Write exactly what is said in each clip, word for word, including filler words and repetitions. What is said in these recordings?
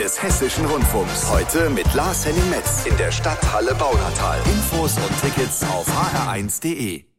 des Hessischen Rundfunks. Heute mit Lars Henning Metz in der Stadthalle Baunatal. Infos und Tickets auf h r eins punkt d e.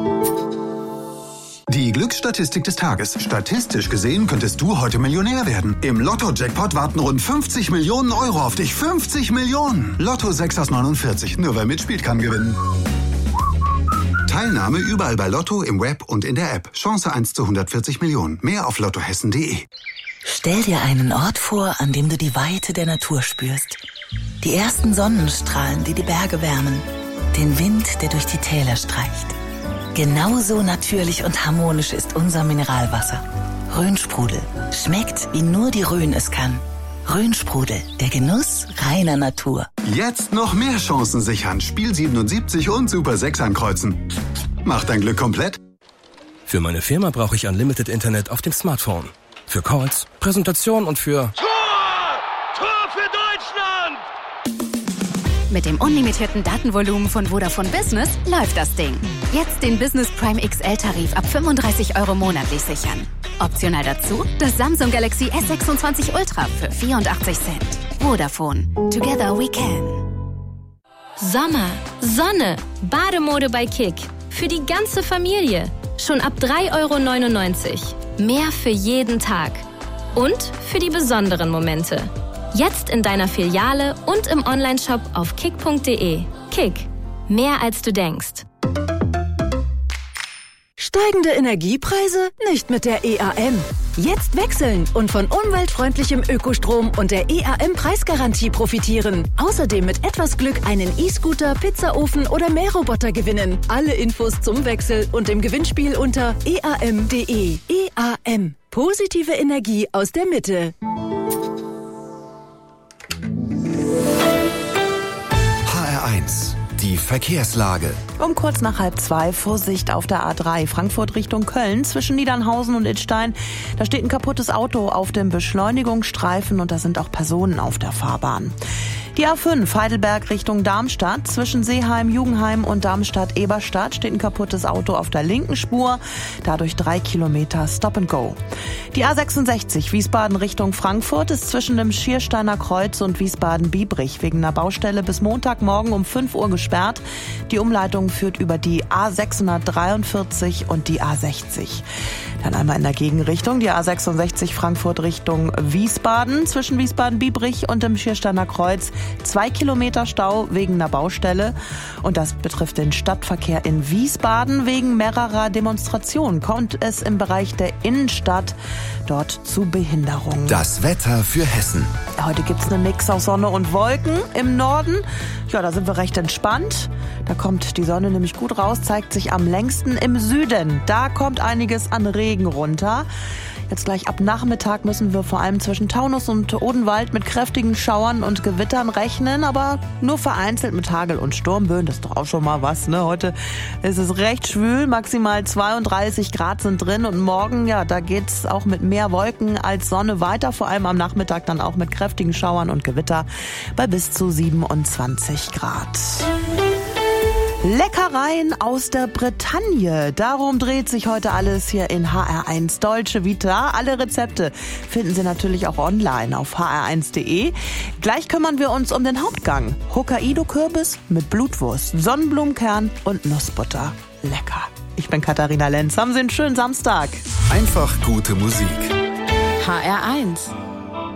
Die Glücksstatistik des Tages. Statistisch gesehen könntest du heute Millionär werden. Im Lotto-Jackpot warten rund fünfzig Millionen Euro auf dich. fünfzig Millionen! Lotto sechs aus neunundvierzig. Nur wer mitspielt, kann gewinnen. Teilnahme überall bei Lotto, im Web und in der App. Chance eins zu hundertvierzig Millionen. Mehr auf lottohessen punkt d e. Stell dir einen Ort vor, an dem du die Weite der Natur spürst. Die ersten Sonnenstrahlen, die die Berge wärmen. Den Wind, der durch die Täler streicht. Genauso natürlich und harmonisch ist unser Mineralwasser. Rhönsprudel. Schmeckt, wie nur die Rhön es kann. Rhönsprudel, der Genuss reiner Natur. Jetzt noch mehr Chancen sichern. Spiel siebenundsiebzig und Super sechs ankreuzen. Macht dein Glück komplett. Für meine Firma brauche ich Unlimited Internet auf dem Smartphone. Für Calls, Präsentation und für... Tor! Tor für Deutschland! Mit dem unlimitierten Datenvolumen von Vodafone Business läuft das Ding. Jetzt den Business Prime X L-Tarif ab fünfunddreißig Euro monatlich sichern. Optional dazu das Samsung Galaxy S sechsundzwanzig Ultra für vierundachtzig Cent. Vodafone. Together we can. Sommer, Sonne, Bademode bei Kick. Für die ganze Familie. Schon ab drei Euro neunundneunzig. Mehr für jeden Tag. Und für die besonderen Momente. Jetzt in deiner Filiale und im Onlineshop auf kick punkt d e. Kick. Mehr als du denkst. Steigende Energiepreise? Nicht mit der E A M. Jetzt wechseln und von umweltfreundlichem Ökostrom und der E A M-Preisgarantie profitieren. Außerdem mit etwas Glück einen E-Scooter, Pizzaofen oder Mähroboter gewinnen. Alle Infos zum Wechsel und im Gewinnspiel unter e a m punkt d e. E A M. Positive Energie aus der Mitte. H R eins. Die Verkehrslage. Um kurz nach halb zwei, Vorsicht auf der A drei, Frankfurt Richtung Köln, zwischen Niedernhausen und Idstein. Da steht ein kaputtes Auto auf dem Beschleunigungsstreifen und da sind auch Personen auf der Fahrbahn. Die A fünf, Heidelberg Richtung Darmstadt, zwischen Seeheim, Jugendheim und Darmstadt-Eberstadt steht ein kaputtes Auto auf der linken Spur, dadurch drei Kilometer Stop and Go. Die A sechsundsechzig, Wiesbaden Richtung Frankfurt, ist zwischen dem Schiersteiner Kreuz und Wiesbaden-Biebrich wegen einer Baustelle bis Montagmorgen um fünf Uhr gesperrt. Die Umleitung führt über die A sechshundertdreiundvierzig und die A sechzig. Dann einmal in der Gegenrichtung, die A sechsundsechzig Frankfurt Richtung Wiesbaden, zwischen Wiesbaden-Biebrich und dem Schiersteiner Kreuz. Zwei Kilometer Stau wegen einer Baustelle. Und das betrifft den Stadtverkehr in Wiesbaden. Wegen mehrerer Demonstrationen kommt es im Bereich der Innenstadt dort zu Behinderungen. Das Wetter für Hessen. Heute gibt's einen Mix aus Sonne und Wolken im Norden. Ja, da sind wir recht entspannt. Da kommt die Sonne nämlich gut raus, zeigt sich am längsten im Süden. Da kommt einiges an Regen runter. Jetzt gleich ab Nachmittag müssen wir vor allem zwischen Taunus und Odenwald mit kräftigen Schauern und Gewittern rechnen, aber nur vereinzelt mit Hagel und Sturmböen. Das ist doch auch schon mal was, ne? Heute ist es recht schwül, maximal zweiunddreißig Grad sind drin und morgen, ja, da geht's auch mit mehr Wolken als Sonne weiter, vor allem am Nachmittag dann auch mit kräftigen Schauern und Gewitter bei bis zu siebenundzwanzig Grad. Leckereien aus der Bretagne. Darum dreht sich heute alles hier in H R eins Dolce Vita. Alle Rezepte finden Sie natürlich auch online auf h r eins punkt d e. Gleich kümmern wir uns um den Hauptgang. Hokkaido-Kürbis mit Blutwurst, Sonnenblumenkern und Nussbutter. Lecker. Ich bin Katharina Lenz. Haben Sie einen schönen Samstag. Einfach gute Musik. H R eins.